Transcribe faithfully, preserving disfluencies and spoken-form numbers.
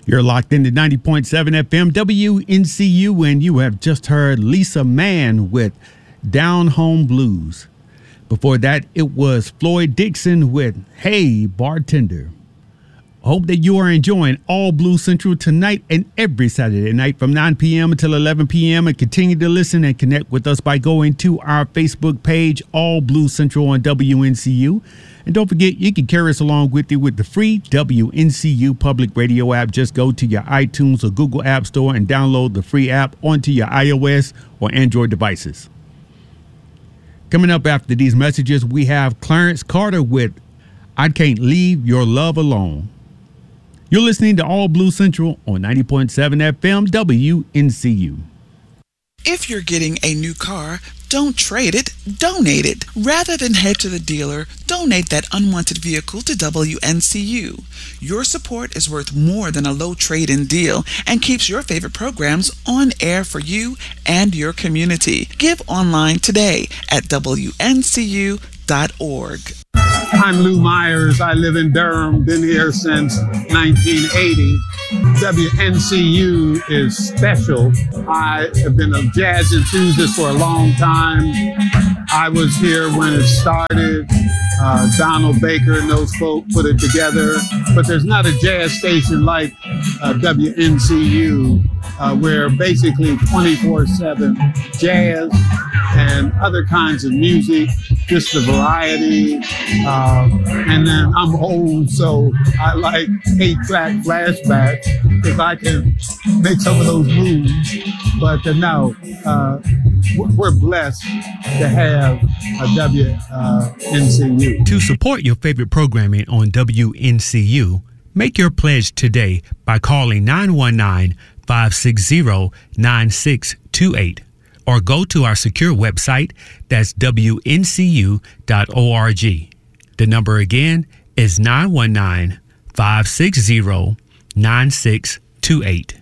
You're locked into ninety point seven F M W N C U, and you have just heard Lisa Mann with Down Home Blues. Before that, it was Floyd Dixon with Hey Bartender. I hope that you are enjoying All Blues Central tonight and every Saturday night from nine p.m. until eleven p.m. and continue to listen and connect with us by going to our Facebook page, All Blues Central on W N C U. And don't forget, you can carry us along with you with the free W N C U public radio app. Just go to your iTunes or Google App Store and download the free app onto your iOS or Android devices. Coming up after these messages, we have Clarence Carter with I Can't Leave Your Love Alone. You're listening to All Blues Central on ninety point seven F M W N C U. If you're getting a new car, don't trade it, donate it. Rather than head to the dealer, donate that unwanted vehicle to W N C U. Your support is worth more than a low trade-in deal and keeps your favorite programs on air for you and your community. Give online today at W N C U dot org. I'm Lou Myers. I live in Durham, been here since nineteen eighty. W N C U is special. I have been a jazz enthusiast for a long time. I was here when it started. Uh, Donald Baker and those folk put it together. But there's not a jazz station like uh, W N C U, uh, where basically twenty-four seven jazz and other kinds of music, just the variety. Uh, and then I'm old, so I like eight-track flashbacks because I can make some of those moves. But uh, no, uh, we're blessed to have a W N C U. To support your favorite programming on W N C U, make your pledge today by calling nine one nine, five six zero, nine six two eight or go to our secure website, that's W N C U dot org. The number again is nine one nine, five six zero, nine six two eight.